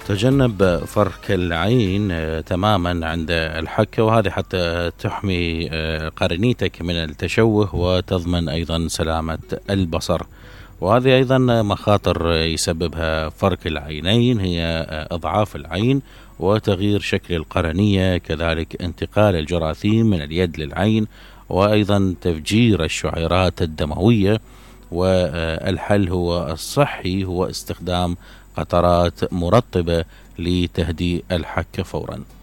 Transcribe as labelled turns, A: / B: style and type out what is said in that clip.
A: تجنب فرك العين تماما عند الحكة، وهذه حتى تحمي قرنيتك من التشوه وتضمن أيضا سلامة البصر. وهذه أيضا مخاطر يسببها فرك العينين هي إضعاف العين وتغيير شكل القرنية، كذلك انتقال الجراثيم من اليد للعين، وأيضا تفجير الشعيرات الدموية. والحل هو الصحي هو استخدام قطرات مرطبة لتهدئ الحكة فورا.